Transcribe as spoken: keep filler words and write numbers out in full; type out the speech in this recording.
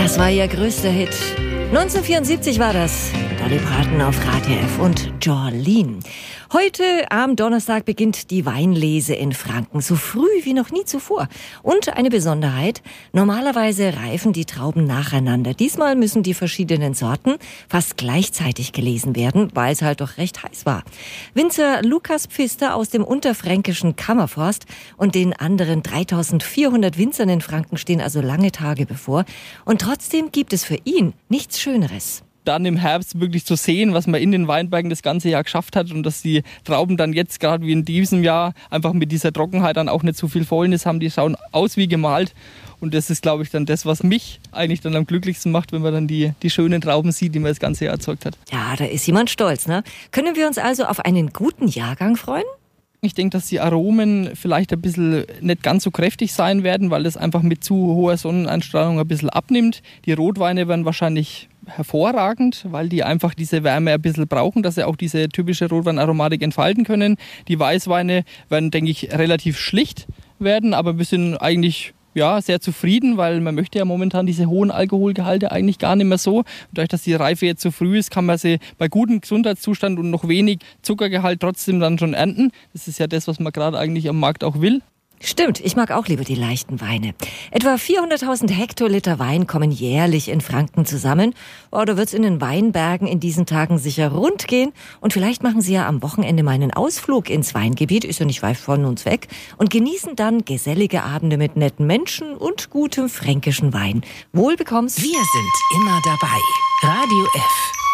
Das war ihr größter Hit. neunzehnhundertvierundsiebzig war das. Dolly Parton auf Radio F und Jolene. Heute am Donnerstag beginnt die Weinlese in Franken, so früh wie noch nie zuvor. Und eine Besonderheit, normalerweise reifen die Trauben nacheinander. Diesmal müssen die verschiedenen Sorten fast gleichzeitig gelesen werden, weil es halt doch recht heiß war. Winzer Lukas Pfister aus dem unterfränkischen Kammerforst und den anderen dreitausendvierhundert Winzern in Franken stehen also lange Tage bevor. Und trotzdem gibt es für ihn nichts Schöneres. Dann im Herbst wirklich zu sehen, was man in den Weinbergen das ganze Jahr geschafft hat und dass die Trauben dann jetzt, gerade wie in diesem Jahr, einfach mit dieser Trockenheit dann auch nicht so viel Fäulnis haben. Die schauen aus wie gemalt und das ist, glaube ich, dann das, was mich eigentlich dann am glücklichsten macht, wenn man dann die, die schönen Trauben sieht, die man das ganze Jahr erzeugt hat. Ja, da ist jemand stolz, ne? Können wir uns also auf einen guten Jahrgang freuen? Ich denke, dass die Aromen vielleicht ein bisschen nicht ganz so kräftig sein werden, weil das einfach mit zu hoher Sonneneinstrahlung ein bisschen abnimmt. Die Rotweine werden wahrscheinlich hervorragend, weil die einfach diese Wärme ein bisschen brauchen, dass sie auch diese typische Rotweinaromatik entfalten können. Die Weißweine werden, denke ich, relativ schlicht werden, aber wir sind eigentlich ja, sehr zufrieden, weil man möchte ja momentan diese hohen Alkoholgehalte eigentlich gar nicht mehr so. Und dadurch, dass die Reife jetzt so früh ist, kann man sie bei gutem Gesundheitszustand und noch wenig Zuckergehalt trotzdem dann schon ernten. Das ist ja das, was man gerade eigentlich am Markt auch will. Stimmt, ich mag auch lieber die leichten Weine. Etwa vierhunderttausend Hektoliter Wein kommen jährlich in Franken zusammen. Oh, da wird's in den Weinbergen in diesen Tagen sicher rund gehen. Und vielleicht machen Sie ja am Wochenende mal einen Ausflug ins Weingebiet, ist ja nicht weit von uns weg, und genießen dann gesellige Abende mit netten Menschen und gutem fränkischen Wein. Wohl bekomm's. Wir sind immer dabei. Radio F.